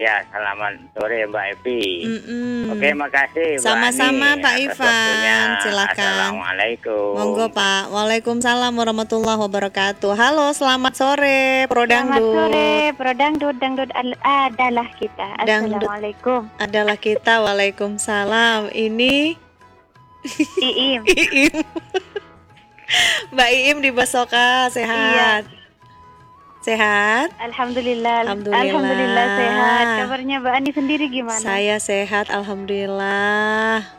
Ya, selamat sore Mbak Evi. Mm-mm. Oke, makasih Mbak Sama-sama Ani Pak atas waktunya. Ivan, silakan. Assalamualaikum. Monggo Pak. Waalaikumsalam warahmatullahi wabarakatuh. Halo, selamat sore Pro Selamat Dangdut. sore, Pro Dangdut. Dangdut adalah kita. Dangdut. Assalamualaikum. Adalah kita. Waalaikumsalam. Ini Iim. Iim. Mbak Iim di Basoka, sehat? Iya. Sehat? Alhamdulillah. Alhamdulillah. Alhamdulillah sehat. Kabarnya Mbak Ani sendiri gimana? Saya sehat, alhamdulillah.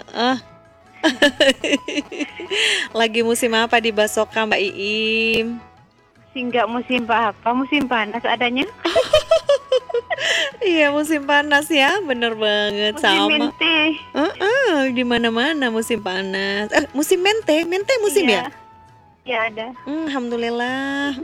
Lagi musim apa di Basoka Mbak Iim? Singgah musim apa? Musim panas adanya. Iya, musim panas ya, bener banget. Musim sama. mente. Di mana-mana musim panas. Musim mente musim Iya. ya? Ya ada. Alhamdulillah.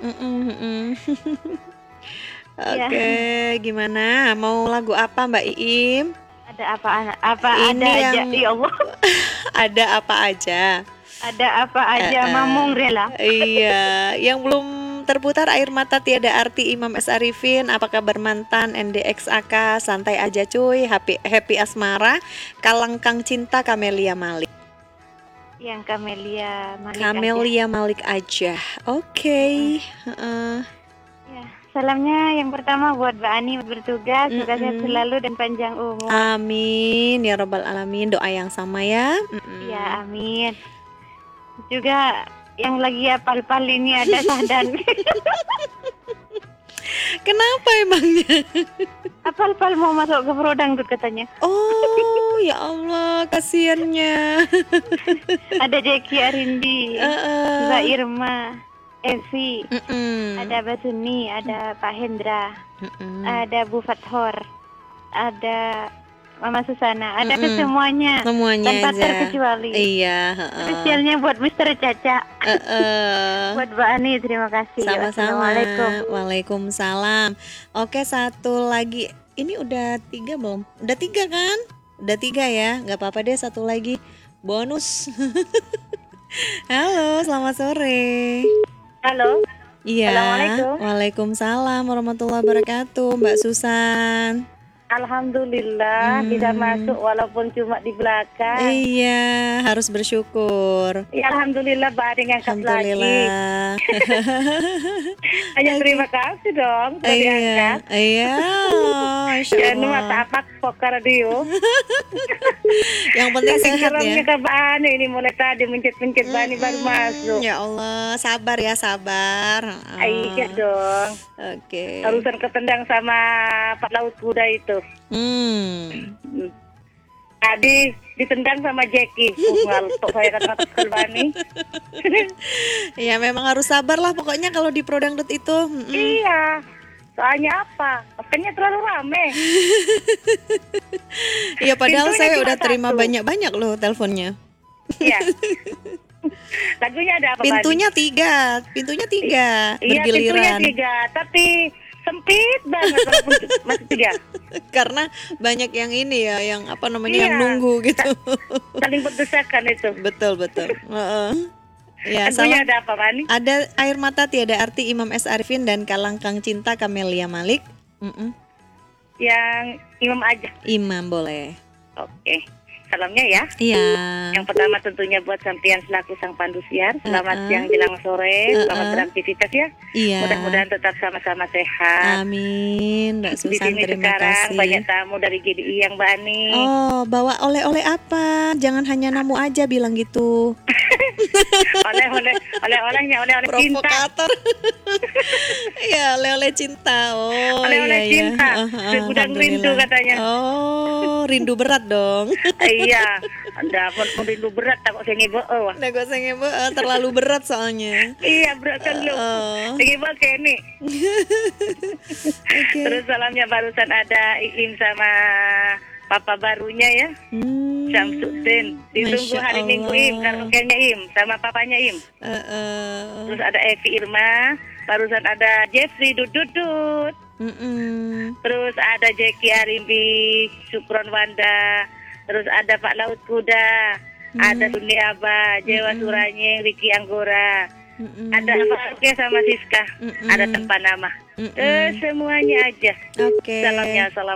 Iya. Oke, gimana? Mau lagu apa Mbak Iim? Ada apa Ini ada aja. yang- Ya Allah. Ada apa aja? Ada apa aja mamung rela. Iya, yang belum terputar Air Mata Tiada Arti Imam S. Arifin, Apa Kabar Mantan, NDXAK, Santai Aja Cuy, Happy Asmara, Kalangkang Cinta, Kamelia Malik. Yang Kamelia Malik. Kamelia Malik aja. Oke. Ya, salamnya yang pertama buat Mbak Ani bertugas, semoga sehat selalu dan panjang umur. Amin ya robbal alamin. Doa yang sama ya. Ya, amin. Juga yang lagi apal-pal ini ada Sahdan. Kenapa emangnya? Apal-pal mau masuk ke Pro Dangdut katanya. Oh ya Allah, kasiannya. Ada Jeki Arindi, Mbak Irma, Evi, ada Basuni, ada Pak Hendra, ada Bu Fathor, ada Mama Susana, ada ke semuanya. Semuanya tanpa aja. terkecuali. Iya. Spesialnya buat Mr. Caca. Buat Mbak Ani, terima kasih. Sama-sama. Assalamualaikum. Waalaikumsalam. Oke, satu lagi. Ini udah 3 belum? Udah 3 kan? Udah 3 ya. Nggak apa-apa deh, satu lagi bonus. Halo, selamat sore. Halo. Iya. Assalamualaikum. Waalaikumsalam warahmatullahi wabarakatuh, Mbak Susan. Alhamdulillah bisa masuk walaupun cuma di belakang. Iya, harus bersyukur. Ya, alhamdulillah Mbak yang angkat lagi. Alhamdulillah. Hanya terima kasih dong sudah diangkat. Iya. Masya Ya, Allah. mata apa pokar radio. Yang penting sehat ya. Kerangnya ke Bani ini mulai tadi mencet-mencet Bani baru masuk. Ya Allah, sabar ya, sabar. Iya dong. Oke. Harusan ketendang sama Pak Laut Kuda itu. Tadi ditendang sama Jackie. Ngaltok saya kata ke Bani. Ya memang harus sabar lah pokoknya kalau di Pro Dangdut itu. Iya. Soalnya apa? Makanya terlalu rame. Iya, padahal Pintunya saya cuma udah terima satu. banyak-banyak loh teleponnya. Iya. Lagunya ada apa, Pintunya 3, pintunya 3 Iya, pintunya bergiliran. 3, tapi sempit banget walaupun masih 3. Karena banyak yang ini ya, yang apa namanya, Iya. yang nunggu gitu. Saling berdesakan itu. Betul. Ya, Lagunya salam. ada apa, Bani? Ada Air Mata Tiada Arti Imam S. Arifin dan Kalangkang Cinta Kamelia Malik. Yang Imam aja. Imam boleh. Oke. Salamnya ya. Iya. Yang pertama tentunya buat sampean selaku sang pandu siar. Selamat siang jelang sore. Selamat beraktivitas ya. Iya. Mudah-mudahan tetap sama-sama sehat. Amin, Mbak Di Susan, sini terima sekarang kasih. banyak tamu dari GDI yang Mbak Ani. Oh, bawa oleh-oleh apa? Jangan hanya namu aja bilang gitu. Oleh-olehnya oleh-oleh cinta. Provokator. Iya, oleh-oleh cinta. Oh, Oleh-oleh iya, cinta. Iya. Gudang rindu katanya. Oh, rindu berat dong. Iya, Anda pun rindu berat takut saya ngebo. Nah, gue sengnya terlalu berat soalnya. Iya, berat kan lu. Ngebo kayak ini. Oke. Terus salamnya barusan ada Iim sama papa barunya ya. Syamsuddin. Ditunggu Masya hari Minggu Allah. Im, karaoke-nya Im sama papanya Im. Terus ada Evi Irma, barusan ada Jeffrey Dudut. Terus ada Jeki Arimbi, Sukron Wanda. Terus ada Pak Laut Kuda, ada Suni Aba, Jewa Suranyeng, Riki Anggora. Ada Faruqnya sama Siska, ada Tempa Nama. Semuanya aja. Oke. Salamnya, salam.